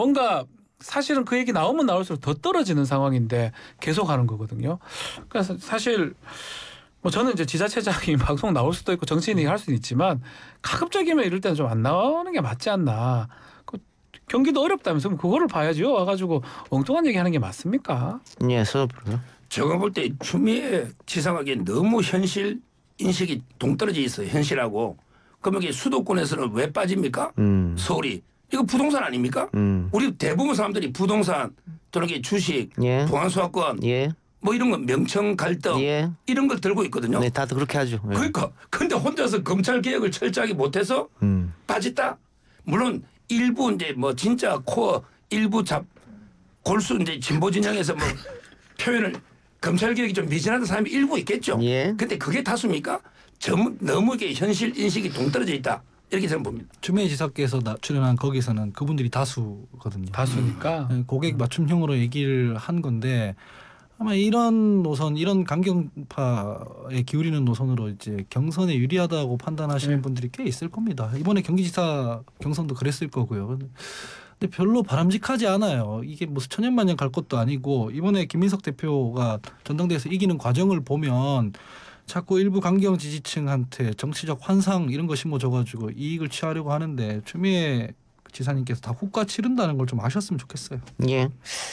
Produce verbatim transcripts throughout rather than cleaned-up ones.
뭔가 사실은 그 얘기 나오면 나올수록 더 떨어지는 상황인데 계속 하는 거거든요. 그래서 사실 뭐 저는 이제 지자체장이 방송 나올 수도 있고 정치인이 할 수는 있지만 가급적이면 이럴 때는 좀 안 나오는 게 맞지 않나. 그 경기도 어렵다면서 그럼 그거를 봐야지요. 와가지고 엉뚱한 얘기하는 게 맞습니까? 예, 서로 제가 볼 때 추미애 지사에게 너무 현실 인식이 동떨어져 있어요. 현실하고. 그럼 이게 수도권에서는 왜 빠집니까? 음. 서울이. 이거 부동산 아닙니까? 음. 우리 대부분 사람들이 부동산 또는 주식, 예. 보안소화권 예. 뭐 이런 거 명청 갈등 예. 이런 걸 들고 있거든요. 네, 다들 그렇게 하죠. 예. 그러니까 근데 혼자서 검찰 개혁을 철저하게 못해서 음. 빠졌다. 물론 일부 이제 뭐 진짜 코어 일부 잡 골수 이제 진보 진영에서 뭐 표현을 검찰 개혁이 좀 미진하다는 사람이 일부 있겠죠. 예. 근데 그게 다수입니까? 전 너무 이게 현실 인식이 동떨어져 있다. 이렇게 저는 봅니다. 추미애 지사께서 나, 출연한 거기서는 그분들이 다수거든요. 다수니까. 음. 고객 맞춤형으로 얘기를 한 건데 아마 이런 노선, 이런 강경파에 기울이는 노선으로 이제 경선에 유리하다고 판단하시는 네. 분들이 꽤 있을 겁니다. 이번에 경기지사 경선도 그랬을 거고요. 근데 별로 바람직하지 않아요. 이게 무슨 천년만년 갈 것도 아니고 이번에 김민석 대표가 전당대회에서 이기는 과정을 보면 자꾸 일부 강경 지지층한테 정치적 환상 이런 거 심어줘가지고 이익을 취하려고 하는데 추미애 지사님께서 다 훅가 치른다는 걸 좀 아셨으면 좋겠어요. 예.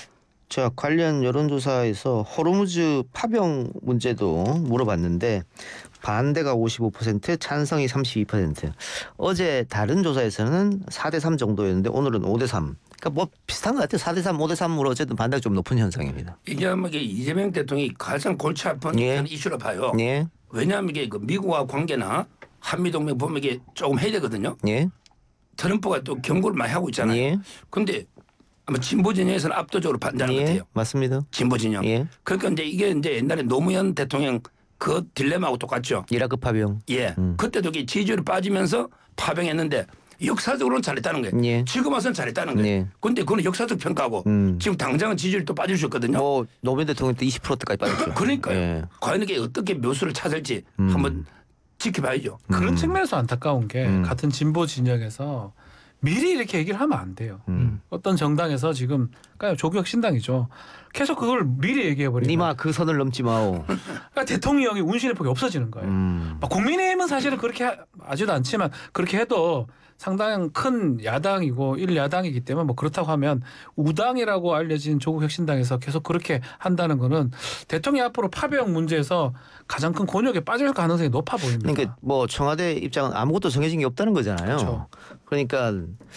자, 관련 여론조사에서 호르무즈 파병 문제도 물어봤는데 반대가 오십오 퍼센트, 찬성이 삼십이 퍼센트. 어제 다른 조사에서는 사 대 삼 정도였는데 오늘은 오 대 삼. 그러니까 뭐 비슷한 것 같아요. 사 대 삼, 오 대 삼으로 어쨌든 반대가 좀 높은 현상입니다. 이게 아마 이게 이재명 대통령이 가장 골치 아픈 예. 이슈로 봐요. 예. 왜냐하면 이게 그 미국과 관계나 한미동맹 보면 이게 조금 해야 되거든요. 예. 트럼프가 또 경고를 많이 하고 있잖아요. 예. 그런데 아마 진보 진영에서는 압도적으로 반대하는 것 예. 같아요. 맞습니다. 진보 진영. 예. 그러니까 이제 이게 이제 옛날에 노무현 대통령 그 딜레마하고 똑같죠. 이라크 파병. 예. 음. 그때도 이게 지지율이 빠지면서 파병했는데 역사적으로는 잘했다는 거예요. 예. 지금 와서는 잘했다는 거예요. 예. 그런데 그건 역사적 평가고 음. 지금 당장은 지지율이 또 빠질 수 있거든요. 뭐 노무현 대통령 때 이십 퍼센트까지 빠졌죠. 그러니까요. 예. 과연 이게 어떻게 묘수를 찾을지 음. 한번 지켜봐야죠. 그런 측면에서 안타까운 게 음. 같은 진보 진영에서 미리 이렇게 얘기를 하면 안 돼요. 음. 어떤 정당에서 지금 그러니까 조국혁신당이죠. 계속 그걸 미리 얘기해버리면 니마 그 선을 넘지 마오. 그러니까 대통령이 운신의 폭이 없어지는 거예요. 음. 막 국민의힘은 사실은 그렇게 하, 하지도 않지만 그렇게 해도 상당히 큰 야당이고 일야당이기 때문에 뭐 그렇다고 하면 우당이라고 알려진 조국혁신당에서 계속 그렇게 한다는 거는 대통령이 앞으로 파병 문제에서 가장 큰 곤욕에 빠질 가능성이 높아 보입니다. 그러니까 뭐 청와대 입장은 아무것도 정해진 게 없다는 거잖아요. 그렇죠. 그러니까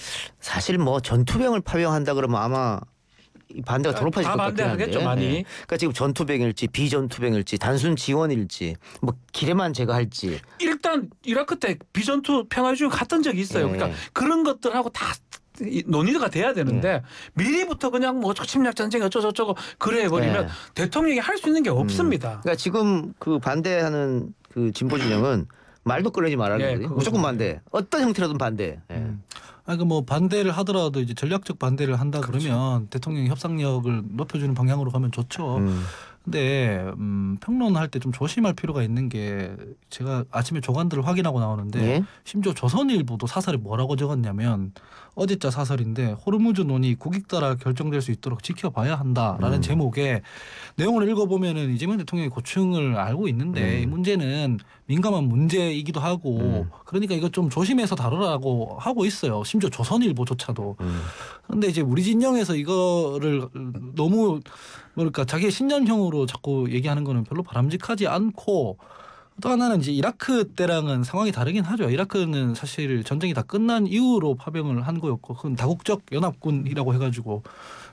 사실 뭐 전투병을 파병한다 그러면 아마 이 반대가 더 높아질 다 것 같긴 한데. 반대하겠죠, 많이. 예. 그러니까 지금 전투병일지 비전투병일지 단순 지원일지 뭐 기뢰만 제거할지. 일단 이라크 때 비전투 평화주의 갔던 적이 있어요. 네. 그러니까 그런 것들하고 다 이 논의가 돼야 되는데 네. 미리부터 그냥 뭐 침략 전쟁 어쩌고저쩌고 그래 버리면 네. 대통령이 할 수 있는 게 없습니다. 그러니까 지금 그 반대하는 그 진보 진영은 말도 꺼내지 말라는 예, 거예요. 그거죠. 무조건 반대. 어떤 형태로든 반대. 예. 음. 아니 그뭐 반대를 하더라도 이제 전략적 반대를 한다 그렇죠. 그러면 대통령이 협상력을 높여주는 방향으로 가면 좋죠. 음. 근데 음, 평론할 때 좀 조심할 필요가 있는 게 제가 아침에 조간들을 확인하고 나오는데 예? 심지어 조선일보도 사설에 뭐라고 적었냐면 어제자 사설인데 호르무즈 논의 국익 따라 결정될 수 있도록 지켜봐야 한다라는 음. 제목의 내용을 읽어보면은 이재명 대통령의 고충을 알고 있는데 음. 이 문제는 민감한 문제이기도 하고 음. 그러니까 이거 좀 조심해서 다루라고 하고 있어요. 심지어 조선일보조차도. 음. 그런데 이제 우리 진영에서 이거를 너무 뭐랄까 자기의 신념형으로 자꾸 얘기하는 거는 별로 바람직하지 않고 또 하나는 이제 이라크 때랑은 상황이 다르긴 하죠. 이라크는 사실 전쟁이 다 끝난 이후로 파병을 한 거였고 그건 다국적 연합군이라고 해가지고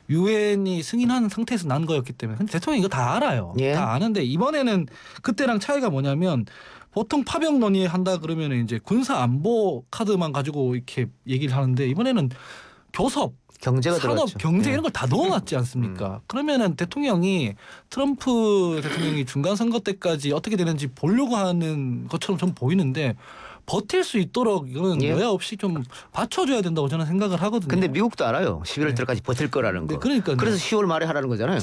유엔이 승인한 상태에서 난 거였기 때문에 근데 대통령이 이거 다 알아요. 예. 다 아는데 이번에는 그때랑 차이가 뭐냐면 보통 파병 논의한다 그러면 이제 군사 안보 카드만 가지고 이렇게 얘기를 하는데 이번에는 교섭 경제가 산업, 들어갔죠. 경제 예. 이런 걸 다 넣어놨지 않습니까? 그러면은 대통령이 트럼프 대통령이 중간 선거 때까지 어떻게 되는지 보려고 하는 것처럼 좀 보이는데 버틸 수 있도록 이거는 예. 여야 없이 좀 받쳐줘야 된다고 저는 생각을 하거든요. 근데 미국도 알아요. 십일월 네. 달까지 버틸 거라는 거. 네, 그러니까요. 그래서 시월 말에 하라는 거잖아요.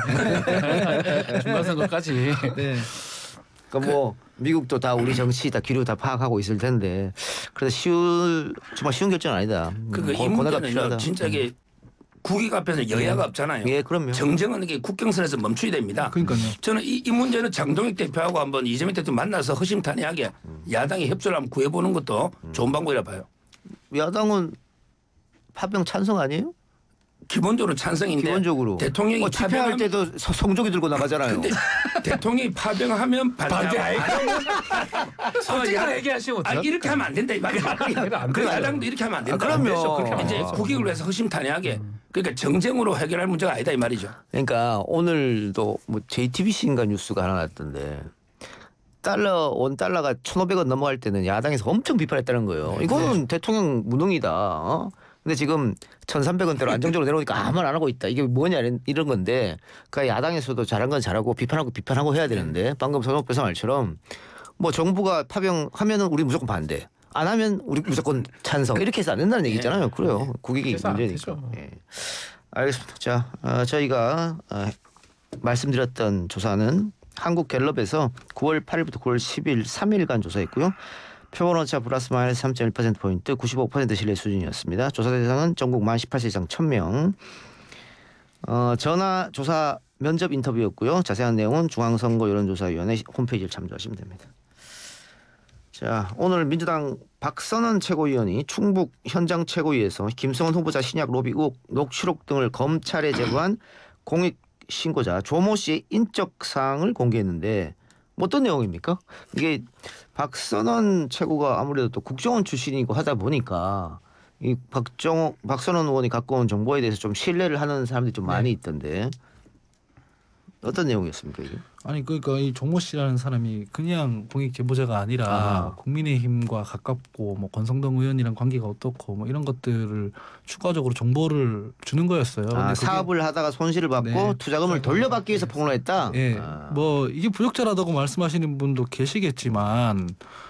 중간선거까지. 네. 그러니까 뭐 미국도 다 우리 정치 다 기류 다 파악하고 있을 텐데 그래서 쉬울 정말 쉬운 결정은 아니다. 그러니까 고- 이 고뇌가 문제는요. 필요하다. 진짜 이게 국익 앞에서 여야가 없잖아요. 예, 그럼요. 정쟁은 이게 국경선에서 멈춰야 됩니다. 그러니까요. 저는 이, 이 문제는 장동익 대표하고 한번 이재명 대표 만나서 허심탄회하게 야당이 협조를 한번 구해보는 것도 좋은 방법이라 봐요. 야당은 파병 찬성 아니에요? 기본적으로 찬성인데 기본적으로 대통령이 뭐 집회할 파병하면- 때도 서- 성조기 들고 나가잖아요. 근데 대통령이 파병하면 반대 반대하고 솔직하게 야- 얘기하시면 아, 어때요? 이렇게 하면 안 된다 이 말이죠. 안 그 돼요. 야당도 이렇게 하면 안 된다. 아, 그럼요. 그래서 그렇게 하면 이제 아. 국익을 위해서 허심탄회하게 그러니까 정쟁으로 해결할 문제가 아니다 이 말이죠. 그러니까 오늘도 뭐 제이티비씨인가 뉴스가 하나 났던데 달러 원 달러가 천오백 원 넘어갈 때는 야당에서 엄청 비판했다는 거예요. 이거는 대통령 무능이다. 어? 근데 지금 천삼백 원대로 안정적으로 내려오니까 아무 말 안 하고 있다. 이게 뭐냐 이런 건데 그 야당에서도 잘한 건 잘하고 비판하고 비판하고 해야 되는데 방금 손옥배사 말처럼 뭐 정부가 파병하면은 우리 무조건 반대. 안 하면 우리 무조건 찬성. 이렇게 해서 안 된다는 얘기 있잖아요. 그래요. 국익이 그래서 안 문제니까. 되죠. 예. 알겠습니다. 자, 어, 저희가 어, 말씀드렸던 조사는 한국갤럽에서 구월 팔일부터 구월 십일 삼 일간 조사했고요. 표본오차 플러스 마이너스 삼 점 일 퍼센트포인트 구십오 퍼센트 신뢰 수준이었습니다. 조사 대상은 전국 만 열여덟 세 이상 천 명. 어, 전화 조사 면접 인터뷰였고요. 자세한 내용은 중앙선거 여론조사위원회 홈페이지를 참조하시면 됩니다. 자, 오늘 민주당 박선원 최고위원이 충북 현장 최고위에서 김성원 후보자 신약 로비 의혹 녹취록 등을 검찰에 제보한 공익 신고자 조모 씨의 인적 사항을 공개했는데 어떤 내용입니까? 이게 박선원 최고가 아무래도 또 국정원 출신이고 하다 보니까 이 박정 박선원 의원이 갖고 온 정보에 대해서 좀 신뢰를 하는 사람들이 좀 많이 있던데 어떤 내용이었습니까 이게? 아니 그러니까 이 종모 씨라는 사람이 그냥 공익 제보자가 아니라 아. 국민의힘과 가깝고 뭐 권성동 의원이랑 관계가 어떻고 뭐 이런 것들을 추가적으로 정보를 주는 거였어요. 근데 아, 그게- 사업을 하다가 손실을 받고 네. 투자금을 돌려받기 위해서 폭로했다. 예, 아. 뭐 이게 부적절하다고 말씀하시는 분도 계시겠지만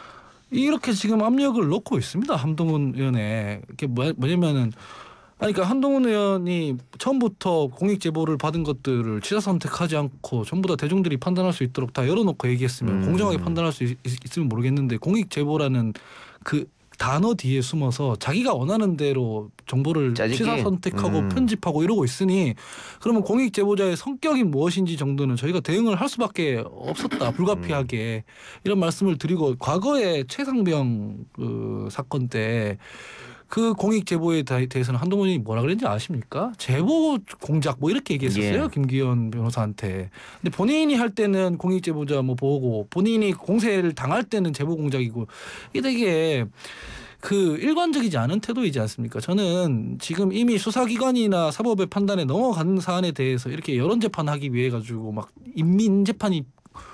이렇게 지금 압력을 넣고 있습니다. 한동훈 의원에 이게 뭐- 뭐냐면은 아니, 그러니까 한동훈 의원이 처음부터 공익 제보를 받은 것들을 취사 선택하지 않고 전부 다 대중들이 판단할 수 있도록 다 열어놓고 얘기했으면 음. 공정하게 판단할 수 있, 있으면 모르겠는데 공익 제보라는 그 단어 뒤에 숨어서 자기가 원하는 대로 정보를 짜집기? 취사 선택하고 음. 편집하고 이러고 있으니 그러면 공익 제보자의 성격이 무엇인지 정도는 저희가 대응을 할 수밖에 없었다. 불가피하게 이런 말씀을 드리고 과거에 최상병 그 사건 때 그 공익 제보에 대해서는 한동훈이 뭐라 그랬는지 아십니까? 제보 공작 뭐 이렇게 얘기했었어요. 예. 김기현 변호사한테. 근데 본인이 할 때는 공익 제보자 뭐 보고 본인이 공세를 당할 때는 제보 공작이고 이게 되게 그 일관적이지 않은 태도이지 않습니까? 저는 지금 이미 수사기관이나 사법의 판단에 넘어간 사안에 대해서 이렇게 여론 재판하기 위해 가지고 막 인민 재판이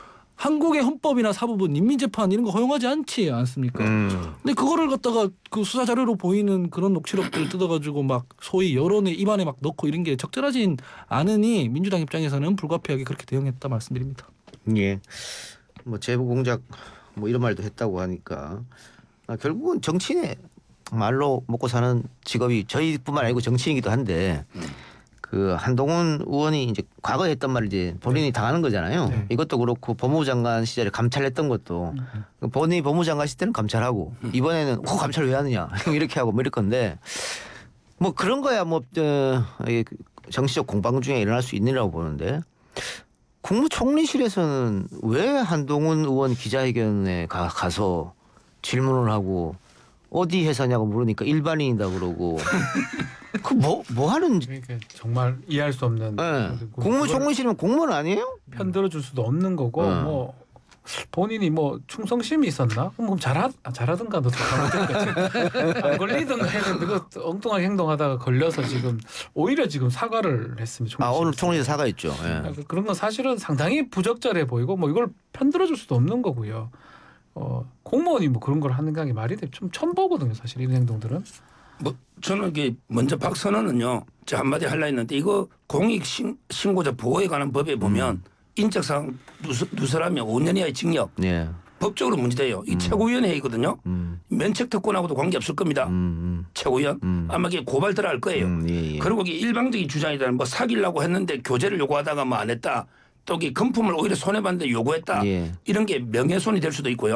한국의 헌법이나 사법은 인민재판 이런 거 허용하지 않지 않습니까? 음. 근데 그거를 갖다가 그 수사 자료로 보이는 그런 녹취록들 뜯어가지고 막 소위 여론의 입안에 막 넣고 이런 게 적절하진 않으니 민주당 입장에서는 불가피하게 그렇게 대응했다 말씀드립니다. 예. 뭐 제보 공작 뭐 이런 말도 했다고 하니까 아, 결국은 정치인의 말로 먹고 사는 직업이 저희뿐만 아니고 정치인이기도 한데 그 한동훈 의원이 이제 과거에 했던 말을 이제 본인이 당하는 거잖아요. 네. 이것도 그렇고 법무부 장관 시절에 감찰했던 것도 본인이 법무부 장관 시절에는 감찰하고 이번에는 어, 감찰 왜 하느냐 이렇게 하고 뭐 이럴 건데 뭐 그런 거야 뭐 어, 이게 정치적 공방 중에 일어날 수 있느라고 보는데 국무총리실에서는 왜 한동훈 의원 기자회견에 가, 가서 질문을 하고 어디 회사냐고 물으니까 일반인이다 그러고 그 뭐 뭐 하는 그러니까 정말 이해할 수 없는. 예. 그리고 국무총리실이면 공무원 아니에요? 편 들어줄 수도 없는 거고 음. 뭐 본인이 뭐 충성심이 있었나? 그럼 잘하 아, 잘하든가 너도 잘하든가 안 걸리든가 해야 되는데 그 엉뚱하게 행동하다가 걸려서 지금 오히려 지금 사과를 했습니다. 아 오늘 총리실 사과했죠. 예. 그런 건 사실은 상당히 부적절해 보이고 뭐 이걸 편 들어줄 수도 없는 거고요. 어, 공무원이 뭐 그런 걸 하는 게 말이 돼. 좀 첨보거든요, 사실 이런 행동들은. 뭐 저는 이게 먼저 박선원은요. 저 한마디 하려 했는데 이거 공익 신, 신고자 보호에 관한 법에 보면 음. 인적사항 누설, 누설하면 오 년 이하의 징역 예. 법적으로 문제돼요. 이 최고위원회이거든요. 음. 면책특권하고도 관계 없을 겁니다. 음. 최고위원 음. 아마 이게 고발 들어갈 거예요. 음. 예, 예. 그리고 이게 일방적인 주장이다. 뭐 사귀려고 했는데 교제를 요구하다가 뭐 안 했다. 또 이게 금품을 오히려 손해봤는데 요구했다. 예. 이런 게 명예훼손이 될 수도 있고요.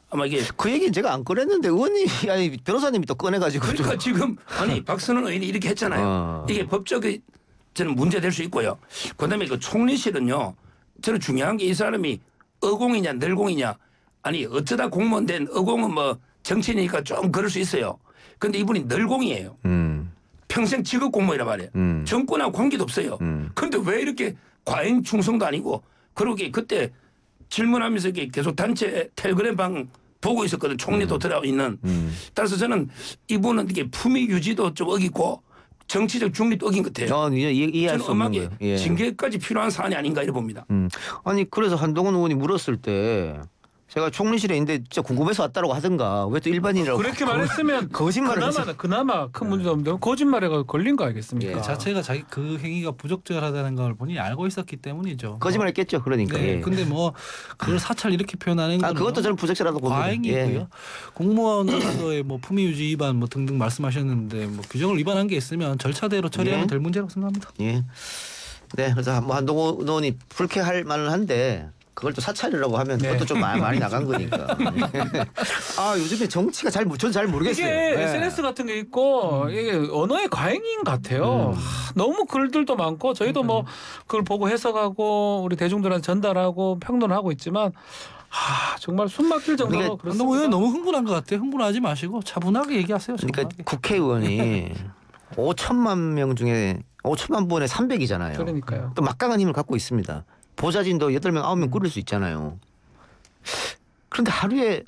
아마 이게 그 얘기는 제가 안 꺼냈는데 의원님 아니 변호사님이 또 꺼내가지고 그러니까 좀. 지금 아니 박선원 의원이 이렇게 했잖아요. 어. 이게 법적인 저는 문제될 수 있고요. 그다음에 그 총리실은요. 저는 중요한 게 이 사람이 어공이냐 늘공이냐 아니 어쩌다 공무원 된 어공은 뭐 정치인이니까 좀 그럴 수 있어요. 그런데 이분이 늘공이에요. 음. 평생 직업 공무원이란 말이에요. 음. 정권하고 관계도 없어요. 음. 그런데 왜 이렇게 과잉 충성도 아니고 그러게 그때 질문하면서 이렇게 계속 단체 텔레그램 방 보고 있었거든. 총리도 음. 들어 있는. 음. 따라서 저는 이분은 이게 품위 유지도 좀 어기고 정치적 중립도 어긴 것 같아요. 어, 이해, 이해할 저는 수 없는 엄하게 거예요. 예. 징계까지 필요한 사안이 아닌가 이래 봅니다. 음. 아니 그래서 한동훈 의원이 물었을 때 제가 총리실에 있는데 진짜 궁금해서 왔다라고 하든가 왜 또 일반인이라고 그렇게 거- 말했으면 거짓말을 그나마 해서. 그나마 큰 문제도 없는데 거짓말해가 걸린 거 아니겠습니까? 예. 그 자체가 자기 그 행위가 부적절하다는 걸 본인이 알고 있었기 때문이죠. 거짓말했겠죠. 그러니까. 네. 예. 근데 뭐 그걸 사찰 이렇게 표현하는 아 건 그것도 저는 부적절하다고 봅니다. 과잉이고요. 예. 공무원으로서의 뭐 품위 유지 위반 뭐 등등 말씀하셨는데 뭐 규정을 위반한 게 있으면 절차대로 처리하면 예. 될 문제라고 생각합니다. 예. 네, 그래서 뭐 한동훈 의원이 불쾌할 만은 한데 그걸 또 사찰이라고 하면 네. 그것도 좀 많이, 많이 나간 거니까. 아 요즘에 정치가 잘 저는 잘 모르겠어요. 이게 네. 에스엔에스 같은 게 있고 음. 이게 언어의 과잉인 것 같아요. 하, 너무 글들도 많고 저희도 뭐 그걸 보고 해석하고 우리 대중들한테 전달하고 평론하고 있지만 아 정말 숨 막힐 정도로 그러니까 그렇습니다. 한동훈 의원 너무 흥분한 것 같아요. 흥분하지 마시고 차분하게 얘기하세요. 그러니까 차분하게. 국회의원이 오천만 명 중에 오천만 분의 삼백이잖아요. 그러니까요. 또 막강한 힘을 갖고 있습니다. 보좌진도 여덟 명, 아홉 명 꾸릴 수 있잖아요. 그런데 하루에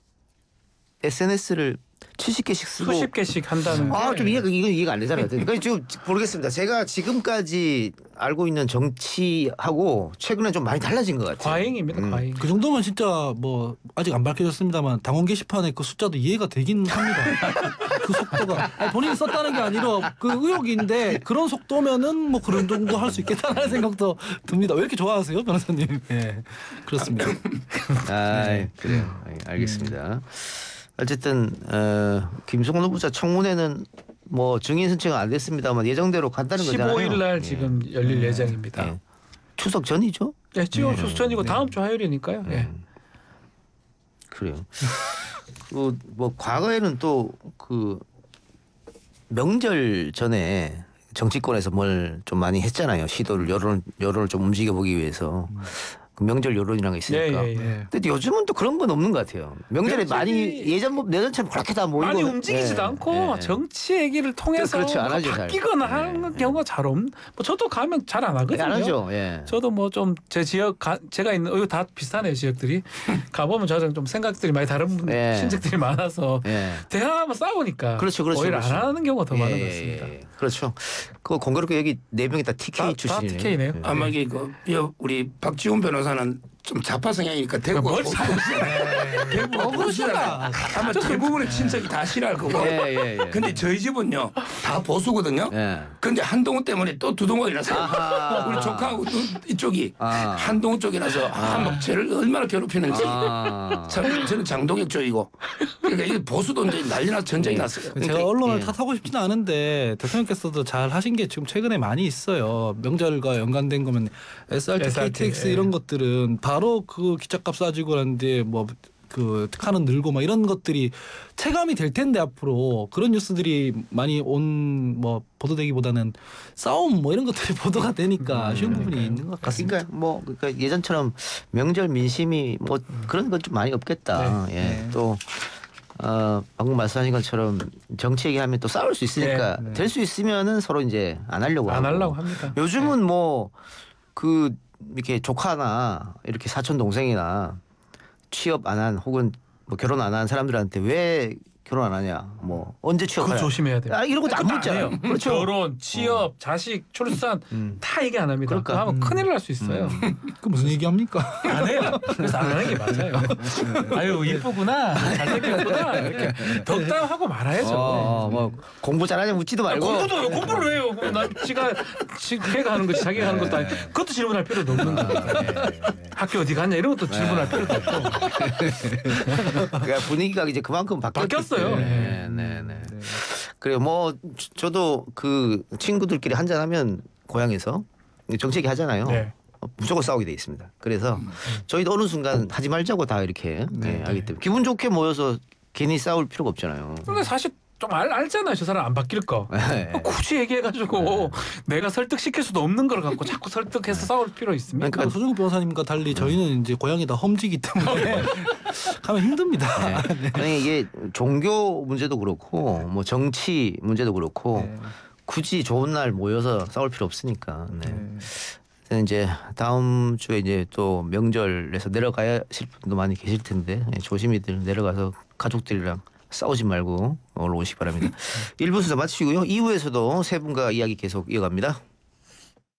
에스엔에스를 칠십 개씩 쓰고 수십 개씩 한다는 게 아, 좀 이해가 이건 이해가 안 되잖아요. 그러니까 지금 모르겠습니다. 제가 지금까지 알고 있는 정치하고 최근에 좀 많이 달라진 것 같아요. 과잉입니다. 음. 과잉. 그 정도면 진짜 뭐 아직 안 밝혀졌습니다만 당원 게시판에 그 숫자도 이해가 되긴 합니다. 그 속도가 아니, 본인이 썼다는 게 아니라 그 의혹인데 그런 속도면은 뭐 그런 정도 할 수 있겠다라는 생각도 듭니다. 왜 이렇게 좋아하세요, 변호사님? 예, 그렇습니다. 아, 네. 그래요. 예, 알겠습니다. 어쨌든 어, 김성원 후보자 청문회는 뭐 증인 신청은 안 됐습니다만 예정대로 간다는 거잖아요. 십오 일 날 예. 지금 열릴 예정입니다. 예. 추석 전이죠? 네, 지금 추수전이고 다음 주 화요일이니까요. 예. 음. 그래요. 그 뭐 과거에는 또 그 명절 전에 정치권에서 뭘 좀 많이 했잖아요. 시도를 여론 여론을 좀 움직여 보기 위해서 그 명절 여론이라는 게 있으니까. 예, 예, 예. 근데 요즘은 또 그런 건 없는 것 같아요. 명절에 명절이- 많이 예전 뭐 예전처럼 그렇게 다 모이고 많이 움직이지도 예, 않고 예. 정치 얘기를 통해서 그렇죠. 안 뭐 하죠, 잘. 바뀌거나 예, 하는 예. 경우가 잘 없. 뭐 저도 가면 잘 안 하거든요. 안 하죠. 예. 저도 뭐 좀 제 지역 가, 제가 있는 어, 이거 다 비슷하네요 지역들이 가보면 저는 좀 생각들이 많이 다른 분 예. 친척들이 많아서 예. 대화하면 싸우니까 그렇죠, 그렇죠, 오히려 그렇죠. 안 하는 경우가 더 많은 예, 것 같습니다. 예, 예. 그렇죠. 그 공교롭게 여기 네 명이 다 티케이 다- 다 출신이네요. 티케이네요. 예. 아마 이게 그 여- 우리 박지훈 변호사는 좀 좌파 성향이니까 대구 뭘 대구 어, 보수라 아마 대부분의 친척이 다 싫어할 거고. 예, 예, 예. 근데 저희 집은요 다 보수거든요. 예. 근데 한동훈 때문에 또 두동강이 나서 아하. 우리 조카하고 또 이쪽이 아. 한동훈 쪽이라서 아, 막 쟤를 얼마나 괴롭히는지. 아. 참 저는 장동혁 쪽이고. 그러니까 이 보수도 이제 난리나 전쟁이 났어요. 제가 그러니까, 언론을 예. 탓하고 싶지는 않은데 대통령께서도 잘 하신 게 지금 최근에 많이 있어요. 명절과 연관된 거면 에스알티, 에스알티, 케이티엑스 예. 이런 것들은 바로 그 기차값 싸지고 그러는데 뭐 그 특하는 늘고 막 이런 것들이 체감이 될 텐데 앞으로 그런 뉴스들이 많이 온 뭐 보도되기보다는 싸움 뭐 이런 것들이 보도가 되니까 아쉬운 부분이 있는 것 같습니다. 그러니까 뭐 그러니까 예전처럼 명절 민심이 뭐 그런 건 좀 많이 없겠다. 예. 네. 또 어, 방금 말씀하신 것처럼 정치 얘기하면 또 싸울 수 있으니까 네, 네. 될 수 있으면은 서로 이제 안 하려고 안 하고. 하려고 합니다. 요즘은 뭐 그 이렇게 조카나 이렇게 사촌 동생이나 취업 안 한 혹은 뭐 결혼 안 한 사람들한테 왜 결혼 안 하냐, 뭐 언제 그거 취업하냐, 조심해야 돼요. 아, 이런 것도 안 그것도 묻잖아요. 해요. 그렇죠. 결혼, 취업, 자식, 출산 음. 다 얘기 안 합니다. 그러니까. 그거 하면 음. 큰일 날 수 있어요. 그 무슨 얘기합니까? 안 해요. 그래서 안 하는 게 맞아요. 아유 이쁘구나, 잘생겼구나 이렇게 덕담하고 말아야죠. 어, 뭐 공부 잘하냐 묻지도 말고. 공부도 공부를 해요. 그럼 난 지가 지가 하는 거지 자기가 하는 것도 아니. 그것도 질문할 필요도 없는 거예요. 학교 어디 갔냐 이런 것도 질문할 필요도 없고. 그러니까 분위기가 이제 그만큼 바뀌었기 바뀌었어요. 때문에. 네, 네, 네. 그래요. 뭐 저- 저도 그 친구들끼리 한잔 하면 고향에서 정치 얘기 하잖아요. 네. 무조건 싸우게 돼 있습니다. 그래서 저희도 어느 순간 하지 말자고 다 이렇게 네. 네, 하기 때문에 기분 좋게 모여서 괜히 싸울 필요가 없잖아요. 근데 사실 좀 알, 알잖아요. 저 사람 안 바뀔 거. 네. 굳이 얘기해가지고 내가 설득시킬 수도 없는 걸 갖고 자꾸 설득해서 싸울 필요 있습니까? 그러니까 소정국 변호사님과 달리 저희는 이제 고향이 다 험지기 때문에 가면 힘듭니다. 네. 아니 이게 종교 문제도 그렇고 뭐 정치 문제도 그렇고 네. 굳이 좋은 날 모여서 싸울 필요 없으니까. 네. 네. 그래서 이제 다음 주에 이제 또 명절에서 내려가야 하실 분도 많이 계실 텐데 네, 조심히들 내려가서 가족들이랑 싸우지 말고 올라오시기 바랍니다. 일 부 순서 마치고요. 이 부에서도 세 분과 이야기 계속 이어갑니다.